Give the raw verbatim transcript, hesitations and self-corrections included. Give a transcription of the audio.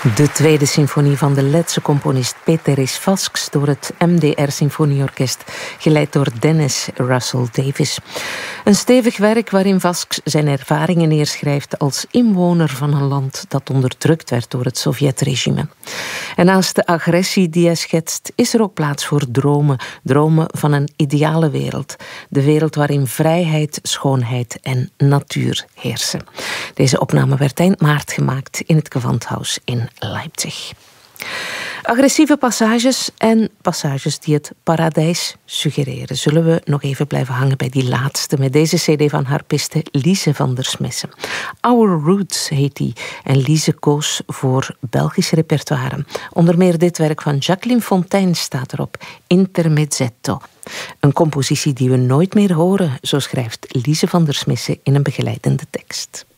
De tweede symfonie van de Letse componist Péteris Vasks door het M D R-symfonieorkest, geleid door Dennis Russell Davies. Een stevig werk waarin Vasks zijn ervaringen neerschrijft als inwoner van een land dat onderdrukt werd door het Sovjetregime. En naast de agressie die hij schetst, is er ook plaats voor dromen. Dromen van een ideale wereld. De wereld waarin vrijheid, schoonheid en natuur heersen. Deze opname werd eind maart gemaakt in het Gewandhaus in Leipzig. Agressieve passages en passages die het paradijs suggereren. Zullen we nog even blijven hangen bij die laatste met deze cd van harpiste Lise van der Smessen. Our Roots heet die en Lise koos voor Belgisch repertoire. Onder meer dit werk van Jacqueline Fontaine staat erop, Intermezzetto. Een compositie die we nooit meer horen, zo schrijft Lise van der Smessen in een begeleidende tekst.